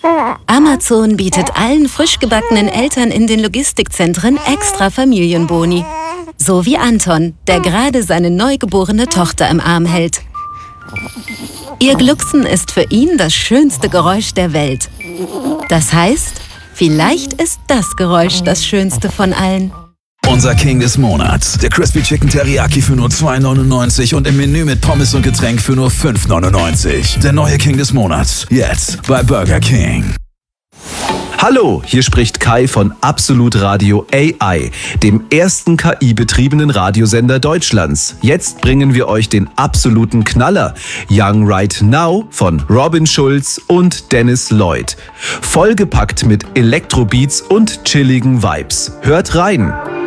Amazon bietet allen frisch gebackenen Eltern in den Logistikzentren extra Familienboni. So wie Anton, der gerade seine neugeborene Tochter im Arm hält. Ihr Glucksen ist für ihn das schönste Geräusch der Welt. Das heißt, vielleicht ist das Geräusch das schönste von allen. Unser King des Monats. Der Crispy Chicken Teriyaki für nur $2,99 und im Menü mit Pommes und Getränk für nur $5,99. Der neue King des Monats. Jetzt bei Burger King. Hallo, hier spricht Kai von Absolut Radio AI, dem ersten KI-betriebenen Radiosender Deutschlands. Jetzt bringen wir euch den absoluten Knaller. Young Right Now von Robin Schulz und Dennis Lloyd. Vollgepackt mit Elektrobeats und chilligen Vibes. Hört rein!